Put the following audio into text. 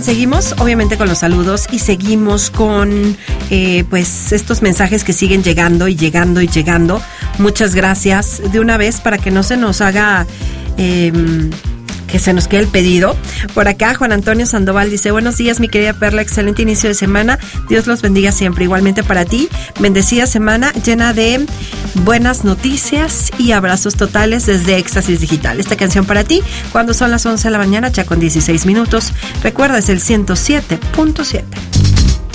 Oigan, seguimos obviamente con los saludos y seguimos con pues estos mensajes que siguen llegando y llegando y llegando. Muchas gracias de una vez para que no se nos haga... que se nos quede el pedido. Por acá, Juan Antonio Sandoval dice: buenos días, mi querida Perla, excelente inicio de semana. Dios los bendiga siempre. Igualmente para ti, bendecida semana llena de buenas noticias y abrazos totales desde Éxtasis Digital. Esta canción para ti, cuando son las 11 de la mañana, ya con 16 minutos. Recuerda, es el 107.7.